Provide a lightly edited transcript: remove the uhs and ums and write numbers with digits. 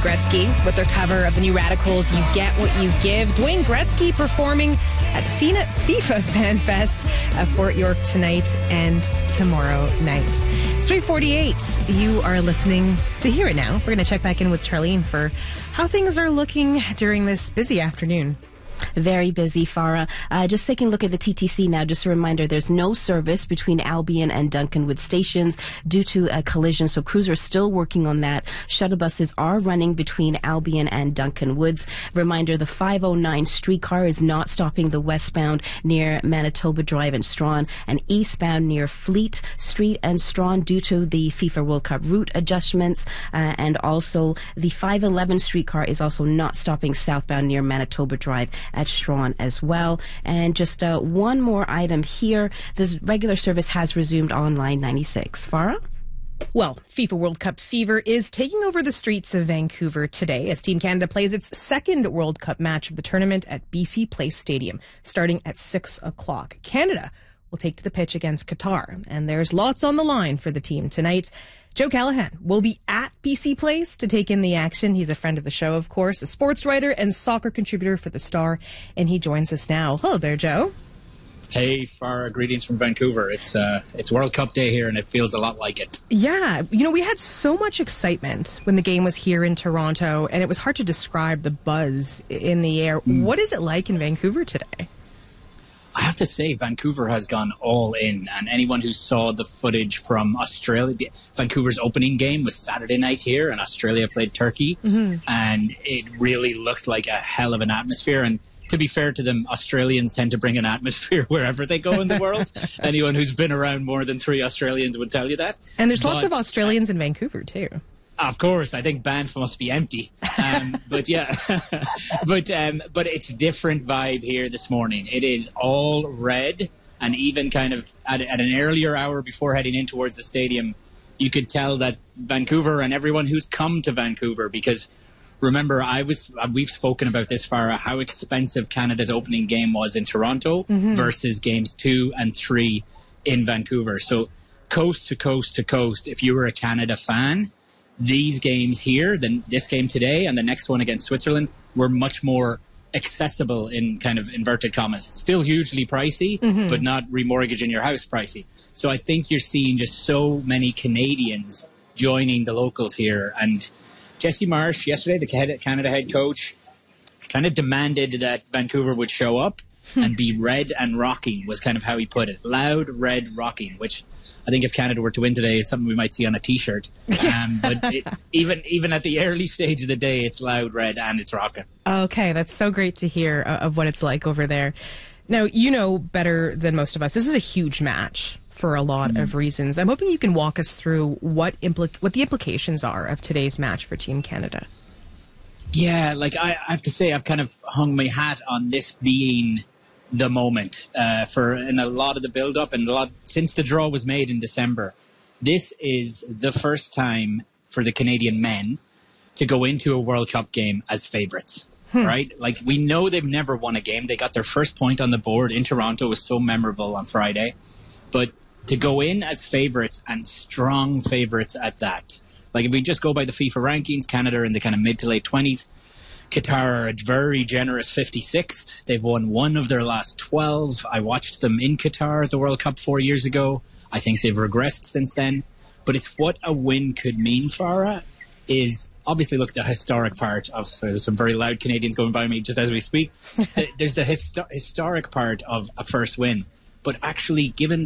Gretzky with their cover of the New Radicals' You Get What You Give. Dwayne Gretzky performing at FIFA Fan Fest at Fort York tonight and tomorrow night. It's 3:48. You are listening to Hear It Now. We're going to check back in with Charlene for how things are looking during this busy afternoon. Very busy, Farah. Just taking a look at the TTC now, just a reminder, there's no service between Albion and Duncanwood stations due to a collision, so crews are still working on that. Shuttle buses are running between Albion and Duncanwoods. Reminder, the 509 streetcar is not stopping the westbound near Manitoba Drive and Strawn, and eastbound near Fleet Street and Strawn due to the FIFA World Cup route adjustments, and also the 511 streetcar is also not stopping southbound near Manitoba Drive at Strawn as well. And just one more item here. This regular service has resumed on Line 96. Farah? Well, FIFA World Cup fever is taking over the streets of Vancouver today as Team Canada plays its second World Cup match of the tournament at BC Place Stadium, starting at 6 o'clock. Canada will take to the pitch against Qatar, and there's lots on the line for the team tonight. Joe Callahan will be at BC Place to take in the action. He's a friend of the show, of course, a sports writer and soccer contributor for The Star, and he joins us now. Hello there, Joe. Hey, Farah, greetings from Vancouver. It's World Cup Day here, and it feels a lot like it. Yeah, we had so much excitement when the game was here in Toronto, and it was hard to describe the buzz in the air. What is it like in Vancouver today? I have to say, Vancouver has gone all in, and anyone who saw the footage from Australia, Vancouver's opening game was Saturday night here, and Australia played Turkey, and it really looked like a hell of an atmosphere. And to be fair to them, Australians tend to bring an atmosphere wherever they go in the world. Anyone who's been around more than 3 Australians would tell you that. And there's lots of Australians in Vancouver, too. Of course, I think Banff must be empty. But yeah, but it's a different vibe here this morning. It is all red, and even kind of at an earlier hour before heading in towards the stadium, you could tell that Vancouver and everyone who's come to Vancouver, because remember, we've spoken about this, Farah, how expensive Canada's opening game was in Toronto versus games 2 and 3 in Vancouver. So coast to coast to coast, if you were a Canada fan, these games here, then this game today and the next one against Switzerland, were much more accessible in kind of inverted commas. Still hugely pricey, but not remortgaging your house pricey. So I think you're seeing just so many Canadians joining the locals here. And Jesse Marsh, yesterday, the Canada head coach, kind of demanded that Vancouver would show up and be red and rocking, was kind of how he put it. Loud, red, rocking, which I think if Canada were to win today is something we might see on a T-shirt. But even at the early stage of the day, it's loud, red, and it's rocking. Okay, that's so great to hear of what it's like over there. Now, you know better than most of us, this is a huge match for a lot of reasons. I'm hoping you can walk us through what the implications are of today's match for Team Canada. Yeah, like I have to say, I've kind of hung my hat on this being the moment in a lot of the build-up and since the draw was made in December. This is the first time for the Canadian men to go into a World Cup game as favourites, right? Like, we know they've never won a game. They got their first point on the board in Toronto. It was so memorable on Friday. But to go in as favourites, and strong favourites at that. Like, if we just go by the FIFA rankings, Canada are in the kind of mid to late 20s. Qatar are a very generous 56th. They've won 1 of their last 12. I watched them in Qatar at the World Cup 4 years ago. I think they've regressed since then. But it's what a win could mean, Farah, is obviously, look, the historic part of... Sorry, there's some very loud Canadians going by me just as we speak. There's the historic part of a first win. But actually, given